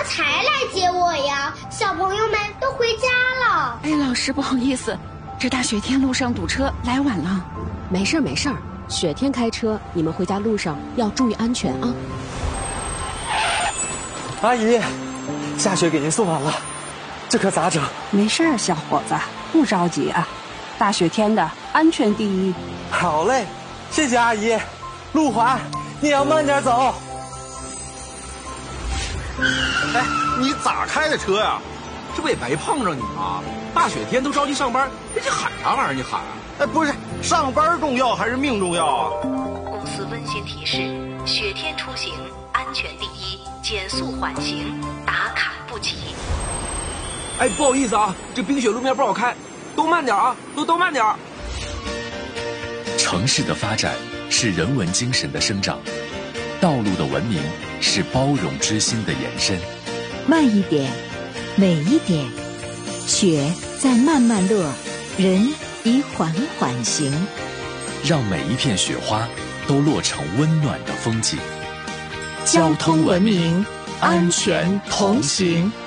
才来接我呀？小朋友们都回家了。 哎，老师不好意思，这大雪天路上堵车，来晚了。 没事没事，雪天开车，你们回家路上要注意安全啊。 阿姨，下雪给您送完了，这可咋整？ 没事儿，小伙子，不着急啊。大雪天的，安全第一。 好嘞，谢谢阿姨。路滑，你要慢点走。 哎，你咋开的车呀？这不也白碰着你吗？大雪天都着急上班，人家喊啥玩意儿？你喊？哎，不是，上班重要还是命重要啊？ 公司温馨提示：雪天出行，安全第一，减速缓行，打卡不急。 哎，不好意思啊，这冰雪路面不好开，都慢点啊，都慢点。 城市的发展是人文精神的生长，道路的文明是包容之心的延伸。 慢一点，美一点，雪在慢慢落，人已缓缓行。 让每一片雪花都落成温暖的风景。 交通文明，安全同行。